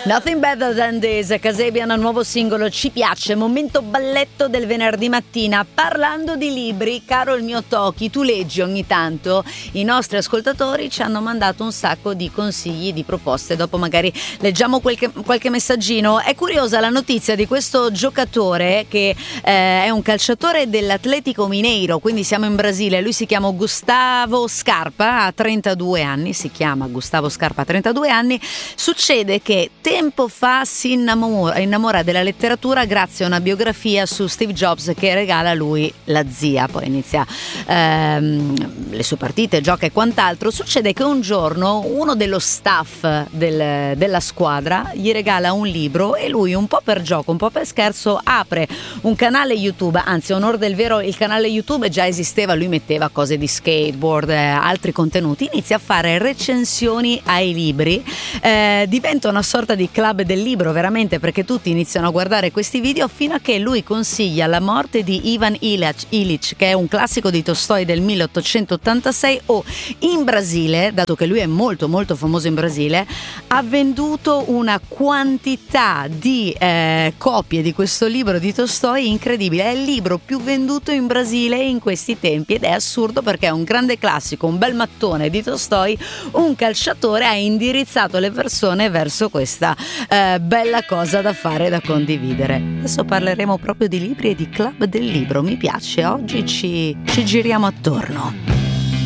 Nothing Better Than This, Kasabian, nuovo singolo, ci piace, momento balletto del venerdì mattina. Parlando di libri, caro il mio Toki, tu leggi ogni tanto? I nostri ascoltatori ci hanno mandato un sacco di consigli, di proposte, dopo magari leggiamo qualche messaggino. È curiosa la notizia di questo giocatore che è un calciatore dell'Atlético Mineiro, quindi siamo in Brasile. Lui si chiama Gustavo Scarpa, ha 32 anni, Succede che tempo fa si innamora della letteratura grazie a una biografia su Steve Jobs che regala a lui la zia. Poi inizia le sue partite, gioca e quant'altro. Succede che un giorno uno dello staff della squadra gli regala un libro e lui, un po' per gioco, un po' per scherzo, apre un canale YouTube. Anzi, a onor del vero, il canale YouTube già esisteva, lui metteva cose di skateboard, altri contenuti, inizia a fare recensioni ai libri, diventa una sorta di club del libro veramente, perché tutti iniziano a guardare questi video, fino a che lui consiglia La morte di Ivan Illich, che è un classico di Tolstoj del 1886. In Brasile, dato che lui è molto molto famoso in Brasile, ha venduto una quantità di copie di questo libro di Tolstoj incredibile. È il libro più venduto in Brasile in questi tempi, ed è assurdo perché è un grande classico, un bel mattone di Tolstoj. Un calciatore ha indirizzato le persone verso questa bella cosa da fare, da condividere. Adesso parleremo proprio di libri e di club del libro. Mi piace, oggi ci giriamo attorno.